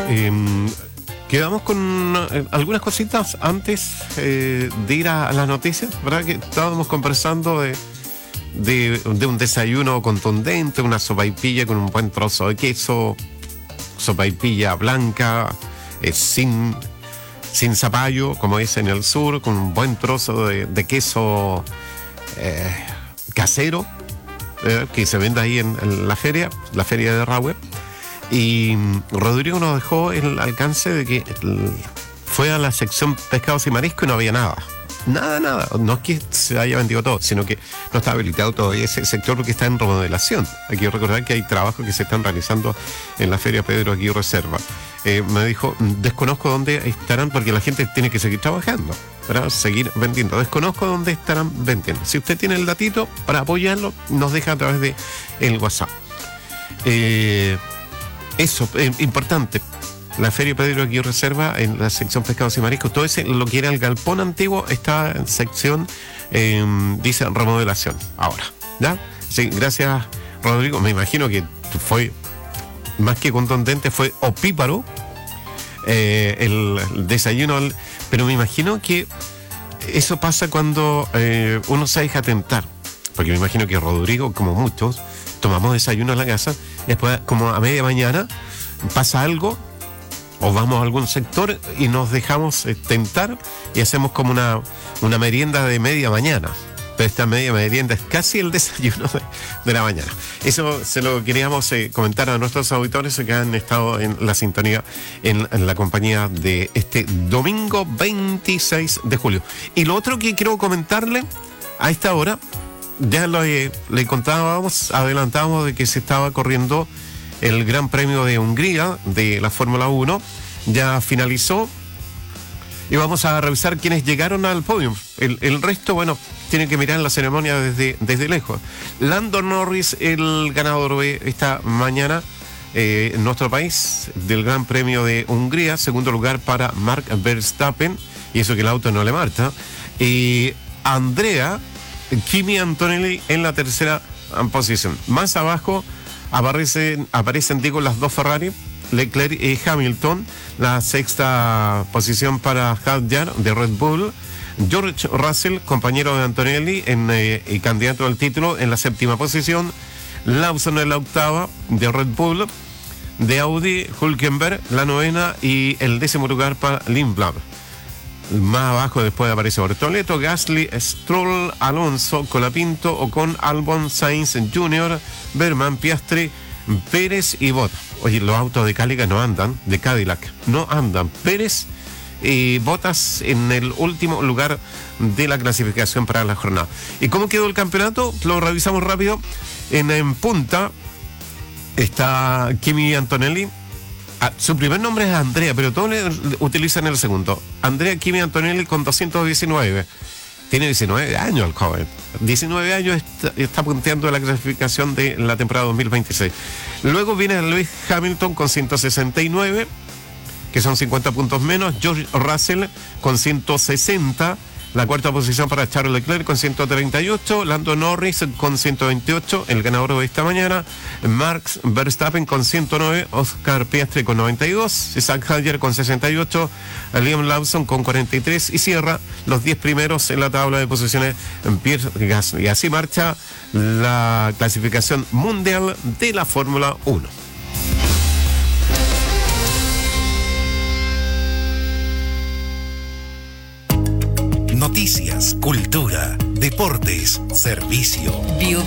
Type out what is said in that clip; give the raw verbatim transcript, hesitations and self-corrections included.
Eh, quedamos con eh, algunas cositas antes eh, de ir a, a las noticias, ¿verdad? Que estábamos conversando de, de, de un desayuno contundente, una sopaipilla con un buen trozo de queso, sopaipilla blanca, eh, sin, sin zapallo, como es en el sur, con un buen trozo de, de queso eh, casero, eh, que se vende ahí en, en la feria, la feria de Rahue. Y Rodrigo nos dejó el alcance de que fue a la sección pescados y marisco y no había nada. Nada, nada. No es que se haya vendido todo, sino que no está habilitado todavía ese sector porque está en remodelación. Hay que recordar que hay trabajos que se están realizando en la Feria Pedro Aguirre Cerva. Eh, me dijo, desconozco dónde estarán porque la gente tiene que seguir trabajando, para seguir vendiendo. Desconozco dónde estarán vendiendo. Si usted tiene el datito para apoyarlo, nos deja a través de el WhatsApp. Eh... Eso, eh, importante. La Feria Pedro Aguirre Cerva, en la sección pescados y mariscos, todo ese, lo que era el galpón antiguo, está en sección, eh, dice remodelación, ahora, ¿ya? Sí, gracias, Rodrigo. Me imagino que fue, más que contundente, fue opíparo eh, el, el desayuno, pero me imagino que eso pasa cuando eh, uno se deja tentar, porque me imagino que Rodrigo, como muchos, tomamos desayuno en la casa, después como a media mañana pasa algo o vamos a algún sector y nos dejamos eh, tentar y hacemos como una, una merienda de media mañana. Pero esta media merienda es casi el desayuno de, de la mañana. Eso se lo queríamos eh, comentar a nuestros auditores que han estado en la sintonía en, en la compañía de este domingo veintiséis de julio. Y lo otro que quiero comentarle a esta hora, ya lo, eh, le contábamos, adelantábamos de que se estaba corriendo el Gran Premio de Hungría de la Fórmula uno. Ya finalizó y vamos a revisar quiénes llegaron al podio. El, el resto, bueno, tienen que mirar la ceremonia desde, desde lejos. Lando Norris, el ganador de esta mañana eh, en nuestro país del Gran Premio de Hungría. Segundo lugar para Mark Verstappen, y eso que el auto no le marcha. Y Andrea Kimi Antonelli en la tercera posición. Más abajo aparecen, aparecen digo, las dos Ferrari, Leclerc y Hamilton. La sexta posición para Hadjar de Red Bull. George Russell, compañero de Antonelli en, eh, y candidato al título, en la séptima posición. Lawson en la octava de Red Bull. De Audi, Hülkenberg, la novena, y el décimo lugar para Lindblad. Más abajo después aparece Bortoleto, Gasly, Stroll, Alonso, Colapinto, Ocon, Albon, Sainz junior, Berman, Piastri, Pérez y Bottas. Oye, los autos de Cadillac no andan, de Cadillac no andan. Pérez y Bottas en el último lugar de la clasificación para la jornada. ¿Y cómo quedó el campeonato? Lo revisamos rápido. En, en punta está Kimi Antonelli. Ah, su primer nombre es Andrea, pero todos le utilizan el segundo. Andrea Kimi Antonelli con doscientos diecinueve. Tiene diecinueve años el joven. diecinueve años está, está punteando la clasificación de la temporada dos mil veintiséis. Luego viene Lewis Hamilton con ciento sesenta y nueve, que son cincuenta puntos menos. George Russell con ciento sesenta. La cuarta posición para Charles Leclerc con ciento treinta y ocho, Lando Norris con ciento veintiocho, el ganador de esta mañana, Max Verstappen con ciento nueve, Oscar Piastri con noventa y dos, Isaac Hadjar con sesenta y ocho, Liam Lawson con cuarenta y tres, y cierra los diez primeros en la tabla de posiciones Pierre Gasly. Y así marcha la clasificación mundial de la Fórmula uno. Noticias, cultura, deportes, servicio. Bio